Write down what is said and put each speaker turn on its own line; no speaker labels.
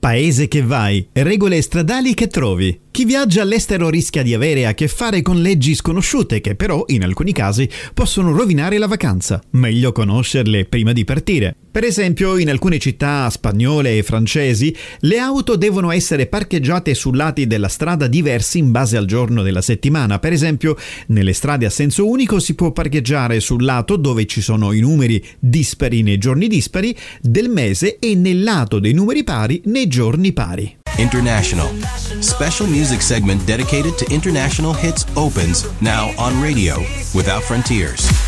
Paese che vai, regole stradali che trovi. Chi viaggia all'estero rischia di avere a che fare con leggi sconosciute che però, in alcuni casi, possono rovinare la vacanza. Meglio conoscerle prima di partire. Per esempio, in alcune città spagnole e francesi, le auto devono essere parcheggiate su lati della strada diversi in base al giorno della settimana. Per esempio, nelle strade a senso unico si può parcheggiare sul lato dove ci sono i numeri dispari nei giorni dispari del mese e nel lato dei numeri pari nei giorni pari.
International. Special music segment dedicated to international hits opens now on radio without frontiers.